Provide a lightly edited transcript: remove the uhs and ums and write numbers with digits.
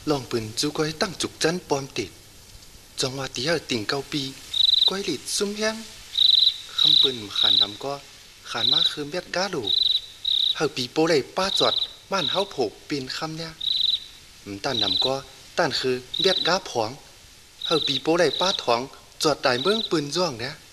ลองปืนจูก้อยตั้งจุกจันปอมติดจังหวะตีเอาติ่งเกาปีก้อยหลิดซุ่มแห้งคำปืนขันนำก็ขันมาคือเบ็ดก้าลูเฮาปีโป้เลยป้าจอดบ้านเฮาโผกปีนคำเนี่ยต้านนำก็ต้านคือเบ็ดก้าผองเฮาปีโป้เลยป้าถองจอดตายเบื้องปืนจ้องเนี่ย